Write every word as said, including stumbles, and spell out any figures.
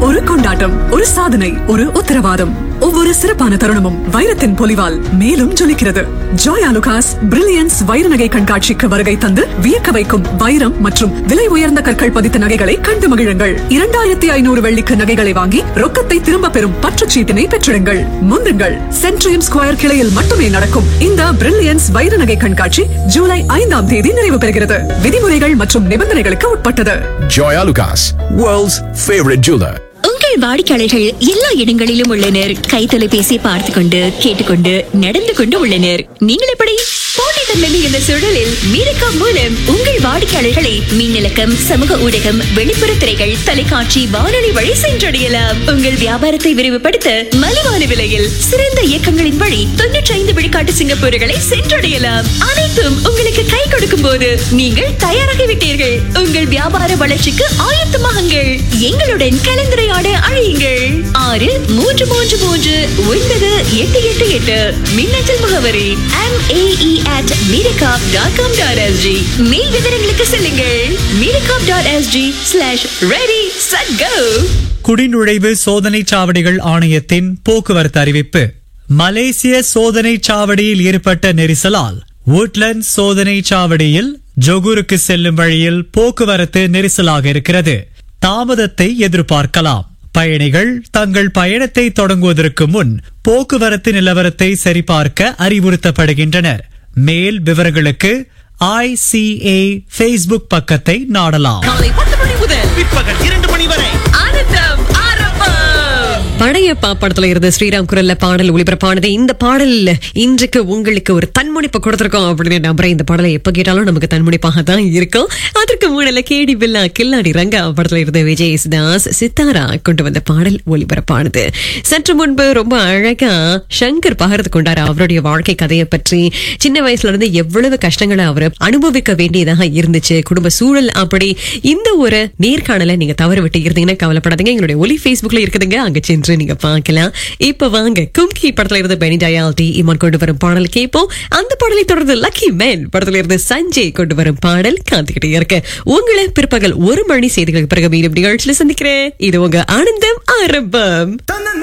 ஒரு கொண்டாட்டம், ஒரு சாதனை, ஒரு உத்தரவாதம். ஒவ்வொரு சிறப்பான தருணமும் வைரத்தின் பொலிவால் மேலும் ஜொலிக்கிறது. ஜோயா லுகாஸ் பிரில்லியன்ஸ் வைர நகை கண்காட்சிக்கு வருகை தந்து வியக்க வைக்கும் வைரம் மற்றும் விலை உயர்ந்த கற்கள் பதித்த நகைகளை கண்டு மகிழுங்கள். இரண்டாயிரத்தி ஐநூறு வெள்ளிக்கு நகைகளை வாங்கி ரொக்கத்தை திரும்ப பெறும் பற்றுச்சீட்டினை பெற்றிடுங்கள். முந்துங்கள். சென்ட்ரியம் ஸ்கொயர் கிளையில் மட்டுமே நடக்கும் இந்த பிரில்லியன்ஸ் வைர நகை கண்காட்சி ஜூலை ஐந்தாம் தேதி நிறைவு பெறுகிறது. விதிமுறைகள் மற்றும் நிபந்தனைகளுக்கு உட்பட்டது. Joya Lucas, world's favorite jeweler. உங்கள் வாடிக்கையாளர்கள் எல்லா இடங்களிலும் உள்ளனர். கை தொலைபேசி பார்த்து கொண்டு கேட்டுக்கொண்டு நடந்து கொண்டு உள்ளனர். நீங்கள் எப்படி போட்டித்தன்மை இந்த சூழலில் மீரக்கா மூலம் உங்கள் வாடிக்கையாளர்களை மின்னலக்கம், சமூக ஊடகம், வெளிப்புற திரைகள், தொலைக்காட்சி, வானொலி வழி சென்றடையலாம். உங்கள் வியாபாரத்தை விரிவுபடுத்த மலிவான விலையில் சிறந்த இயக்கங்களின் வழி தொன்னூற்றி ஐந்து விழுக்காட்டு சிங்கப்பூர்களை சென்றடையலாம். அனைத்தும் உங்களுக்கு கை கொடுக்கும் போது நீங்கள் தயாராகிவிட்டீர்கள். உங்கள் வியாபார வளர்ச்சிக்கு ஆயத்தமாகுங்கள். எங்களுடன் கலந்துரையாட அழையுங்கள். ஆறு மூன்று மூன்று மூன்று ஒன்பது எட்டு எட்டு எட்டு மின்னஞ்சல் முகவரி M A E at மீரகாப் dot com dot S G. மேல் விவரங்களுக்கு செல்லுங்கள். மீரகாப் dot S G slash ready set go. குடிநுழைவு சோதனை சாவடிகள் ஆணையத்தின் போக்குவரத்து அறிவிப்பு. மலேசிய சோதனை சாவடியில் ஏற்பட்ட நெரிசலால் woodlands சோதனை சாவடியில் ஜொகூருக்கு செல்லும் வழியில் போக்குவரத்து நெரிசலாக இருக்கிறது. தாமதத்தை எதிர்பார்க்கலாம். பயணிகள் தங்கள் பயணத்தை தொடங்குவதற்கு முன் போக்குவரத்து நிலவரத்தை சரிபார்க்க அறிவுறுத்தப்படுகின்றனர். மேல் விவரங்களுக்கு ஐ சி ஏ Facebook பக்கத்தை நாடலாம். காலை பத்து மணி முதல் பிற்பகல் இரண்டு மணி வரை ஆனந்தம் ஆரம்பம். படையப்பா படத்துல இருந்து ஸ்ரீராம் குரல்ல பாடல் ஒளிபரப்பானது. இந்த பாடல் இன்றைக்கு உங்களுக்கு ஒரு தன்முனைப்பு கொடுத்திருக்கோம் அப்படின்னு நம்புறேன். இந்த பாடலை எப்ப கேட்டாலும் நமக்கு தன்முனைப்பாக தான் இருக்கும். அதற்கு முன்னால கேடி பில்லா கில்லாடி ரங்கா படத்துல இருந்த விஜய் யேசுதாஸ் சித்தாரா கொண்டு வந்த பாடல் ஒளிபரப்பானது. சற்று முன்பு ரொம்ப அழகா சங்கர் பகிர்ந்து கொண்டாரு அவருடைய வாழ்க்கை கதையை பற்றி. சின்ன வயசுல இருந்து எவ்வளவு கஷ்டங்களை அவர் அனுபவிக்க வேண்டியதாக இருந்துச்சு, குடும்ப சூழல் அப்படி. இந்த ஒரு நேர்காணலை நீங்க தவறு விட்டு இருந்தீங்கன்னா கவலைப்படாதீங்க, எங்களுடைய ஒலி Facebookல இருக்குதுங்க, அங்க சென்று நீங்க பார்க்கலாம். இப்ப வாங்க கும்கி படத்துல இருந்து பெனி டயால்டி இமான் கொண்டு வரும் பாடல் கேட்போம். அந்த பாடலை தொடர்ந்து லக்கி மேன் படத்துல இருந்து சஞ்சய் கொண்டு வரும் பாடல் காத்துக்கிட்டே இருக்க. உங்களை பிற்பகல் ஒரு மணி செய்திகளுக்கு பிறகு மீண்டும் நிகழ்ச்சியில சந்திக்கிறேன். இது உங்க ஆனந்தம் ஆரம்பம்.